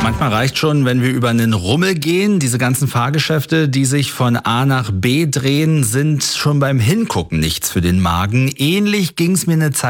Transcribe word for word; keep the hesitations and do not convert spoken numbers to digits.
Manchmal reicht schon, wenn wir über einen Rummel gehen. Diese ganzen Fahrgeschäfte, die sich von A nach B drehen, sind schon beim Hingucken nichts für den Magen. Ähnlich ging es mir eine Zeit